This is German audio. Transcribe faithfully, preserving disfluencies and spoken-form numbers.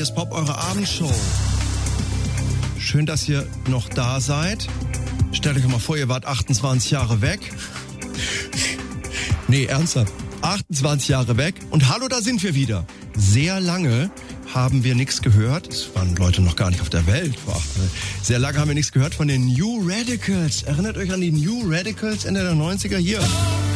hier ist Pop, eure Abendshow. Schön, dass ihr noch da seid. Stellt euch mal vor, ihr wart achtundzwanzig Jahre weg. Nee, ernsthaft. achtundzwanzig Jahre weg. Und hallo, da sind wir wieder. Sehr lange haben wir nichts gehört. Es waren Leute noch gar nicht auf der Welt. Sehr lange haben wir nichts gehört von den New Radicals. Erinnert euch an die New Radicals Ende der neunziger? Hier.